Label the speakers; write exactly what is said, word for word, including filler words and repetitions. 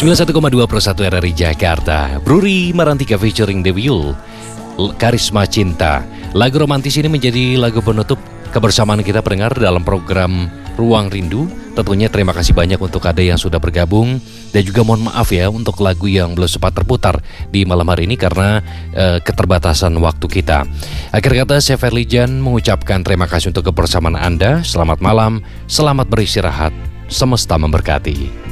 Speaker 1: sembilan puluh satu koma dua per satu R R I Jakarta. Bruri Marantika featuring Dewi Yul, Karisma Cinta. Lagu romantis ini menjadi lagu penutup kebersamaan kita pendengar dalam program Ruang Rindu. Tentunya terima kasih banyak untuk ada yang sudah bergabung. Dan juga mohon maaf ya untuk lagu yang belum sempat terputar di malam hari ini karena eh, keterbatasan waktu kita. Akhir kata, saya Ferlijan mengucapkan terima kasih untuk kebersamaan Anda. Selamat malam, selamat beristirahat, semesta memberkati.